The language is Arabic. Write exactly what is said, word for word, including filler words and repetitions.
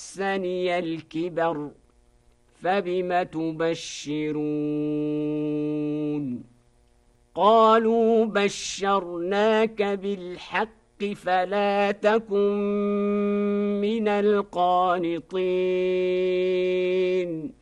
مسني الكبر فبم تبشرون قالوا بشرناك بالحق فلا تكن من القانطين